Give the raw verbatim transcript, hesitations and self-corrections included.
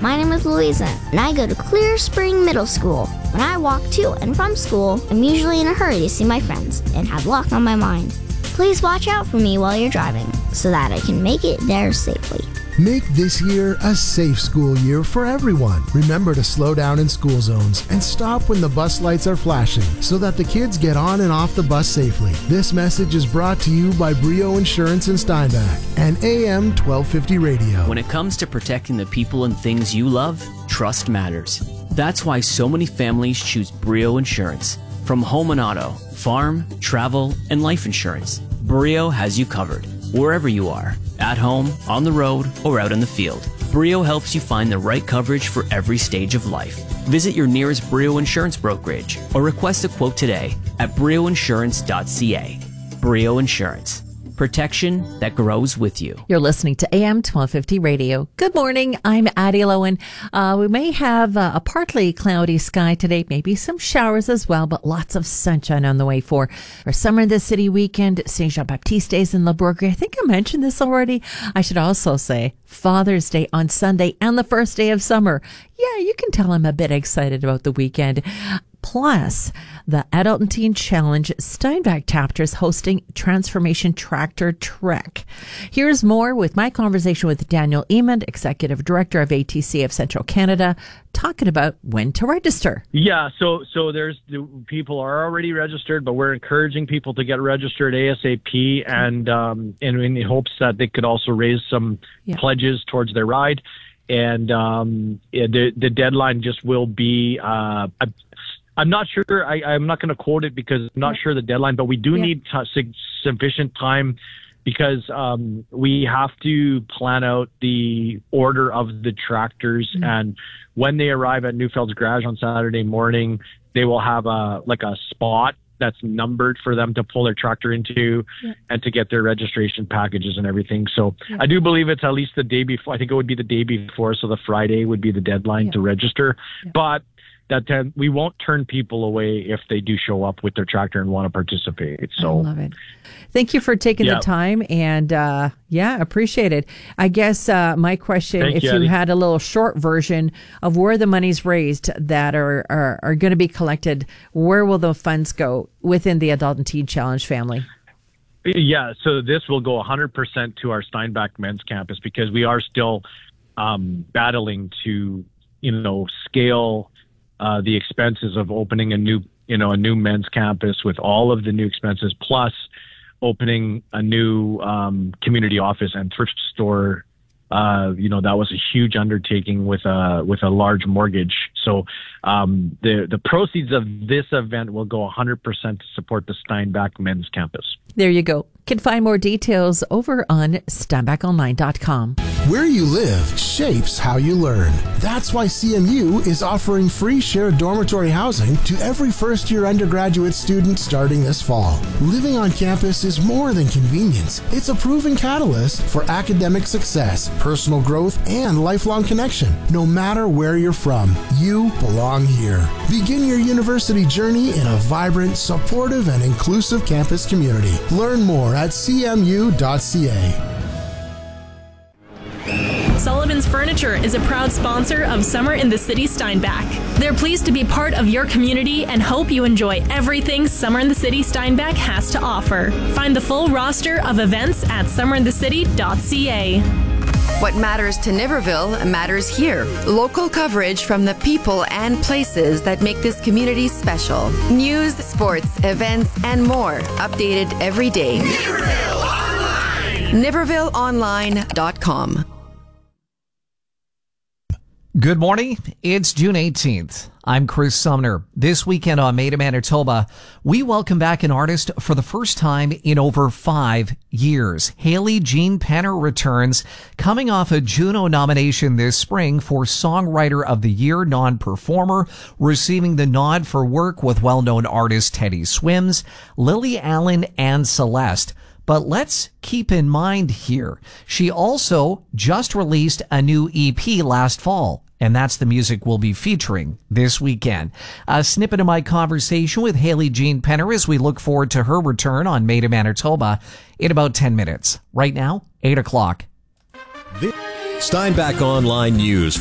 My name is Louisa, and I go to Clear Spring Middle School. When I walk to and from school, I'm usually in a hurry to see my friends and have luck on my mind. Please watch out for me while you're driving so that I can make it there safely. Make this year a safe school year for everyone. Remember to slow down in school zones and stop when the bus lights are flashing so that the kids get on and off the bus safely. This message is brought to you by Brio Insurance in Steinbach and A M twelve fifty Radio. When it comes to protecting the people and things you love, trust matters. That's why so many families choose Brio Insurance. From home and auto, farm, travel, and life insurance, Brio has you covered. Wherever you are, at home, on the road, or out in the field, Brio helps you find the right coverage for every stage of life. Visit your nearest Brio Insurance brokerage or request a quote today at brio insurance dot c a. Brio Insurance. Protection that grows with you. You're listening to A M twelve fifty Radio. Good morning. I'm Addie Lowen. Uh, we may have uh, a partly cloudy sky today, maybe some showers as well, but lots of sunshine on the way for our Summer in the City weekend. Saint Jean Baptiste Days in Le Bourgret. I think I mentioned this already. I should also say Father's Day on Sunday and the first day of summer. Yeah, you can tell I'm a bit excited about the weekend. Plus, the Adult and Teen Challenge Steinbach chapter is hosting Transformation Tractor Trek. Here's more with my conversation with Daniel Emond, Executive Director of A T C of Central Canada, talking about when to register. Yeah, so so there's the people are already registered, but we're encouraging people to get registered ASAP, and um, and in the hopes that they could also raise some yeah. pledges towards their ride. And um, the the deadline just will be. Uh, a, I'm not sure. I, I'm not going to quote it because I'm not sure the deadline, but we do yeah. need t- sufficient time because um, we have to plan out the order of the tractors. Mm-hmm. And when they arrive at Newfeld's Garage on Saturday morning, they will have a like a spot that's numbered for them to pull their tractor into yeah. and to get their registration packages and everything. So yeah. I do believe it's at least the day before. I think it would be the day before. So the Friday would be the deadline yeah. to register. Yeah. But that uh, we won't turn people away if they do show up with their tractor and want to participate. So I love it. Thank you for taking yeah. the time, and uh, yeah, appreciate it. I guess uh, my question, Thank if you, you had a little short version of where the money's raised that are are, are going to be collected, where will the funds go within the Adult and Teen Challenge family? Yeah, so this will go one hundred percent to our Steinbach Men's Campus because we are still um, battling to, you know, scale Uh, the expenses of opening a new, you know, a new men's campus with all of the new expenses, plus opening a new um, community office and thrift store. Uh, you know, that was a huge undertaking with a with a large mortgage. So um, the the proceeds of this event will go one hundred percent to support the Steinbach Men's Campus. There you go. Can find more details over on steinbach online dot com. Where you live shapes how you learn. That's why C M U is offering free shared dormitory housing to every first-year undergraduate student starting this fall. Living on campus is more than convenience. It's a proven catalyst for academic success, personal growth, and lifelong connection. No matter where you're from, you belong here. Begin your university journey in a vibrant, supportive, and inclusive campus community. Learn more at c m u dot c a. Sullivan's Furniture is a proud sponsor of Summer in the City Steinbach. They're pleased to be part of your community and hope you enjoy everything Summer in the City Steinbach has to offer. Find the full roster of events at summer in the city dot c a. What matters to Niverville matters here. Local coverage from the people and places that make this community special. News, sports, events, and more. Updated every day. Niverville Online! Niverville Online dot com. Good morning. It's June eighteenth. I'm Chris Sumner. This weekend on Made in Manitoba, we welcome back an artist for the first time in over five years. Hayley Jean Penner returns, coming off a Juno nomination this spring for Songwriter of the Year non-performer, receiving the nod for work with well-known artists Teddy Swims, Lily Allen, and Celeste. But let's keep in mind here, she also just released a new E P last fall, and that's the music we'll be featuring this weekend. A snippet of my conversation with Hayley Jean Penner as we look forward to her return on Made in Manitoba in about ten minutes. Right now, eight o'clock. Steinbach Online News.